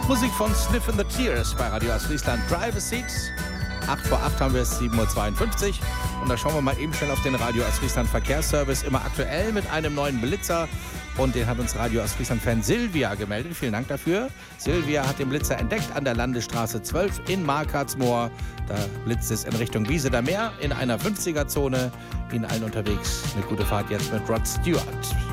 Musik von Sniff and the Tears bei Radio Ostfriesland. Drive a Seat. 8 vor 8 haben wir es, 7.52 Uhr. Und da schauen wir mal eben schnell auf den Radio Ostfriesland Verkehrsservice. Immer aktuell mit einem neuen Blitzer. Und den hat uns Radio Ostfriesland-Fan Silvia gemeldet. Vielen Dank dafür. Silvia hat den Blitzer entdeckt an der Landesstraße 12 in Markhartsmoor. Da blitzt es in Richtung Wiesener Meer in einer 50er-Zone. Ihnen allen unterwegs eine gute Fahrt jetzt mit Rod Stewart.